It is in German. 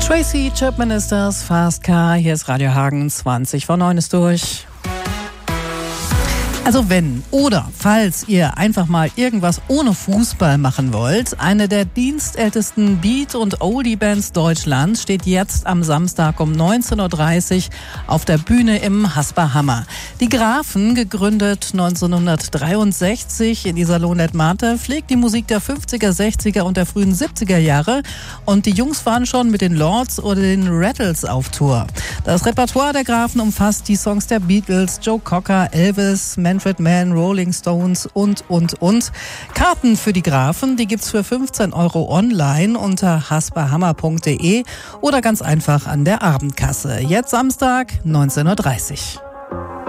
Tracy Chapman ist das, Fast Car. Hier ist Radio Hagen, 20 vor 9 ist durch. Also wenn oder falls ihr einfach mal irgendwas ohne Fußball machen wollt, eine der dienstältesten Beat- und Oldie-Bands Deutschlands steht jetzt am Samstag um 19.30 Uhr auf der Bühne im Hasper Hammer. Die Grafen, gegründet 1963 in Iserlohn-Nett-Marter, pflegt die Musik der 50er, 60er und der frühen 70er Jahre und die Jungs waren schon mit den Lords oder den Rattles auf Tour. Das Repertoire der Grafen umfasst die Songs der Beatles, Joe Cocker, Elvis, Manfred Mann, Rolling Stones und. Karten für die Grafen, die gibt's für 15 € online unter hasperhammer.de oder ganz einfach an der Abendkasse. Jetzt Samstag, 19.30 Uhr.